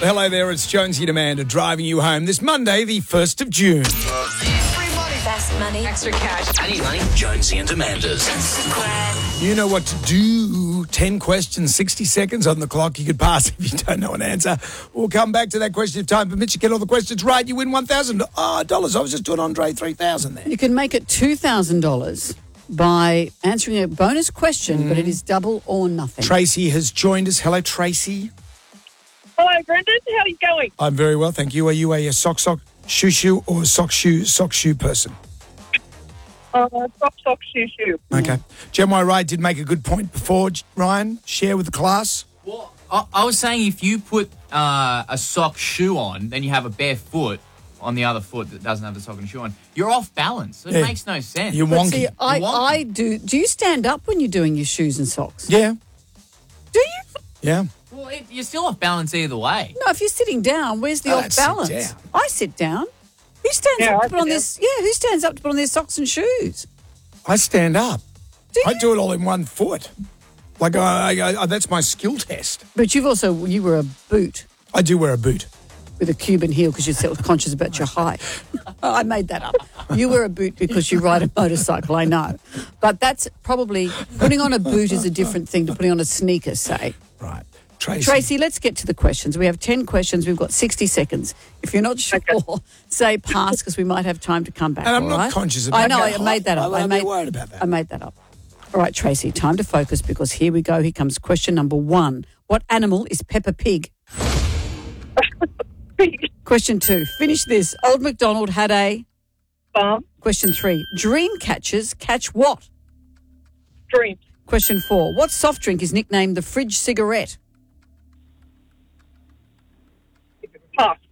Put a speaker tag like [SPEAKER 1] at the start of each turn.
[SPEAKER 1] Hello there, it's Jonesy and Amanda driving you home this Monday, the 1st of June.
[SPEAKER 2] Free money. Fast money. Extra cash.
[SPEAKER 3] I need money. Jonesy and Amanda's.
[SPEAKER 1] You know what to do. 10 questions, 60 seconds on the clock. You could pass if you don't know an answer. We'll come back to that question if time permits. You get all the questions right, you win $1,000. I was just doing Andre 3,000 there.
[SPEAKER 4] You can make it $2,000 by answering a bonus question, but it is double or nothing.
[SPEAKER 1] Tracy has joined us. Hello, Tracy.
[SPEAKER 5] Hello, Brendan. How are you going?
[SPEAKER 1] I'm very well, thank you. Are you a sock, shoe, or sock, shoe person?
[SPEAKER 5] Sock, shoe.
[SPEAKER 1] Okay. Gemma Wright did make a good point before. Ryan, share with the class.
[SPEAKER 6] Well, I was saying if you put a sock shoe on, then you have a bare foot on the other foot that doesn't have the sock and shoe on, you're off balance. It makes no sense.
[SPEAKER 1] You're
[SPEAKER 4] But
[SPEAKER 1] wonky.
[SPEAKER 4] see, I do. Do you stand up when you're doing your shoes and socks?
[SPEAKER 1] Yeah.
[SPEAKER 4] Do you?
[SPEAKER 1] Yeah.
[SPEAKER 6] Well, you're still off balance either way.
[SPEAKER 4] No, if you're sitting down, where's the
[SPEAKER 1] I
[SPEAKER 4] off
[SPEAKER 1] don't sit
[SPEAKER 4] balance?
[SPEAKER 1] down.
[SPEAKER 4] I sit down. Who stands up to put on this? Yeah, who stands up to put on their socks and shoes?
[SPEAKER 1] I stand up.
[SPEAKER 4] Do
[SPEAKER 1] I
[SPEAKER 4] you?
[SPEAKER 1] do it all in one foot. Like, that's my skill test.
[SPEAKER 4] But you were a boot
[SPEAKER 1] I do wear a boot.
[SPEAKER 4] with a Cuban heel because you're self-conscious about your height. I made that up. You wear a boot because you ride a motorcycle, I know. But that's probably, putting on a boot is a different thing to putting on a sneaker, say.
[SPEAKER 1] Right. Tracy.
[SPEAKER 4] Tracy, let's get to the questions. We have 10 questions. We've got 60 seconds. If you're not sure, say pass because we might have time to come back.
[SPEAKER 1] And I'm
[SPEAKER 4] all
[SPEAKER 1] not
[SPEAKER 4] right?
[SPEAKER 1] conscious about
[SPEAKER 4] I know,
[SPEAKER 1] that.
[SPEAKER 4] I made that up.
[SPEAKER 1] I'm not worried about that.
[SPEAKER 4] I made that up. All right, Tracy, time to focus because here we go. Here comes question number 1. What animal is Peppa Pig? Question 2. Finish this. Old MacDonald had a...
[SPEAKER 5] Farm.
[SPEAKER 4] Question 3. Dream catchers catch what?
[SPEAKER 5] Dreams.
[SPEAKER 4] Question 4. What soft drink is nicknamed the fridge cigarette?
[SPEAKER 5] Pass.